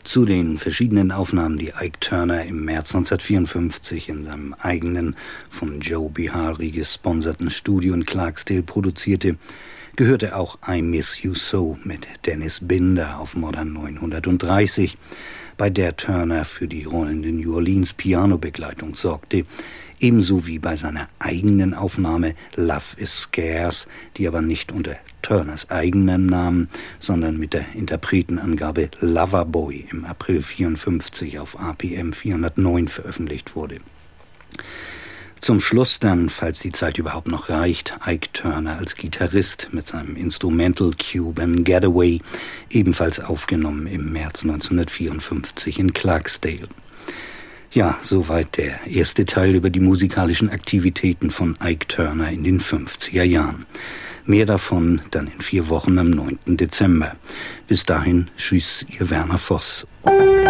Zu den verschiedenen Aufnahmen, die Ike Turner im März 1954 in seinem eigenen, von Joe Bihari gesponserten Studio in Clarksdale produzierte, gehörte auch I Miss You So mit Dennis Binder auf Modern 930, bei der Turner für die rollende New Orleans Pianobegleitung sorgte, ebenso wie bei seiner eigenen Aufnahme Love is Scarce, die aber nicht unter Turners eigenem Namen, sondern mit der Interpretenangabe Loverboy im April 1954 auf RPM 409 veröffentlicht wurde. Zum Schluss dann, falls die Zeit überhaupt noch reicht, Ike Turner als Gitarrist mit seinem Instrumental Cuban Getaway, ebenfalls aufgenommen im März 1954 in Clarksdale. Ja, soweit der erste Teil über die musikalischen Aktivitäten von Ike Turner in den 50er Jahren. Mehr davon dann in 4 Wochen am 9. Dezember. Bis dahin, tschüss, Ihr Werner Voss.